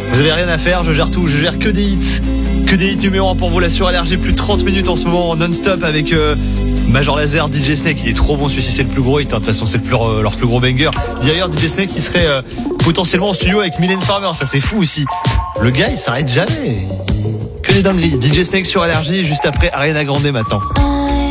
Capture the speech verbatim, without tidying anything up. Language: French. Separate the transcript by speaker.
Speaker 1: Vous avez rien à faire, je gère tout, je gère que des hits. Que des hits numéro un pour vous là sur L R G. Plus de trente minutes en ce moment non-stop avec euh, Major Lazer, D J Snake. Il est trop bon, celui-ci c'est le plus gros hit, hein. De toute façon c'est le plus, euh, leur plus gros banger. D'ailleurs D J Snake qui serait euh, potentiellement en studio avec Mylène Farmer, ça c'est fou aussi. Le gars il s'arrête jamais. Que des dingueries. D J Snake sur L R G, juste après Ariana Grande maintenant.